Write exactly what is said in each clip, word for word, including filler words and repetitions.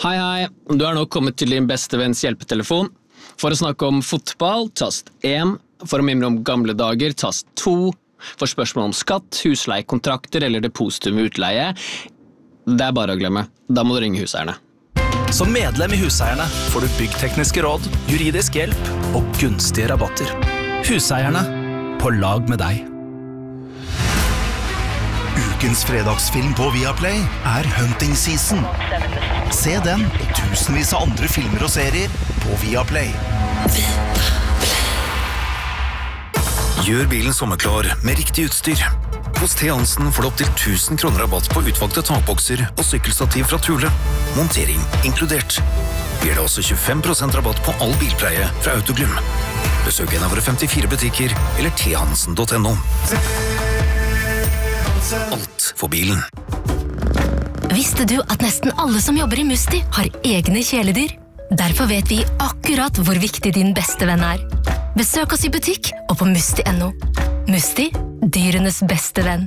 Hei, hei. Du er nå kommet til din beste venns hjelpetelefon. For å snakke om fotball, tast én. For å mimre om gamle dager, tast to. For spørsmål om skatt, husleiekontrakter eller depositum ved utleie, det er bare å glemme. Da må du ringe huseierne. Som medlem i Huseierne får du byggtekniske råd, juridisk hjelp og gunstige rabatter. Huseierne, på lag med deg. Ukens fredagsfilm på Viaplay er Hunting Season. Se den og tusenvis av andre filmer og serier på Viaplay. Gjør bilen sommerklar med riktig utstyr. Hos T. Hansen får du opp til tusen kroner rabatt på utvalgte takbokser og sykkelstativ fra Thule. Montering inkludert. Gir det også tjuefem prosent rabatt på all bilpleie fra Autoglym. Besøk en av våre femtifire butikker eller t hansen punktum no. Alt for bilen. Visste du at nesten alle som jobber i Musti har egne kjæledyr? Derfor vet vi akkurat hvor viktig din beste venn er. Besøk oss i butikk og på musti punktum no. Musti, dyrenes beste venn.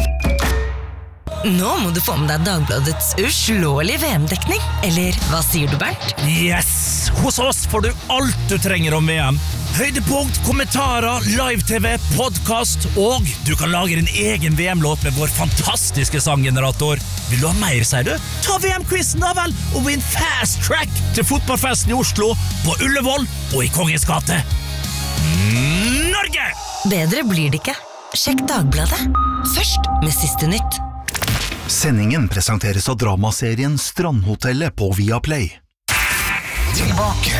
Nå må du få med deg Dagbladets uslåelige V M-dekning. Eller hva sier du, Bernt? Yes! Hos oss får du alt du trenger om V M. Høydepunkt, kommentarer, live-tv, podcast, og du kan lage din egen V M-låt med vår fantastiske sanggenerator. Vil du ha mer, sier du? Ta V M-quizen da vel, og vinn fast track til fotballfesten i Oslo, på Ullevål og i Kongens gate. Norge! Bedre blir det ikke. Sjekk Dagbladet. Først med siste nytt. Sendingen presenteres av dramaserien Strandhotellet på Viaplay. Tilbake.